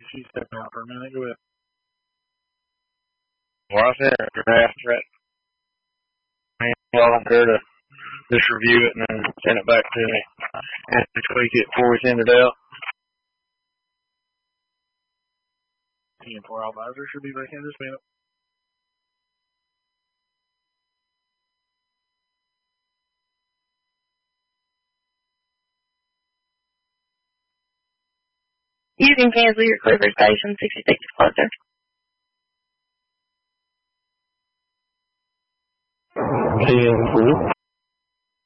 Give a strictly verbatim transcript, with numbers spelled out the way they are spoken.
She's stepping out for a minute. Go ahead. Well, I sent her a draft right. I want her to just review it and then send it back to me and tweak it before we send it out. ten four Advisor should be back in this minute. You can cancel your Clipper Station sixty-six closer. ten four.